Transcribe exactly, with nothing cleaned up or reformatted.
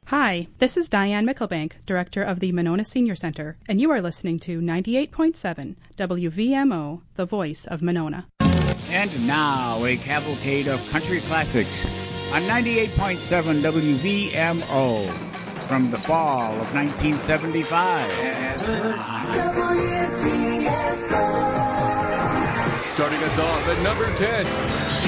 Hi, this is Diane Mickelbank, Director of the Monona Senior Center, and you are listening to ninety-eight point seven W V M O, the voice of Monona. And now, a cavalcade of country classics on ninety-eight point seven W V M O from the fall of nineteen seventy-five. Starting us off at number ten.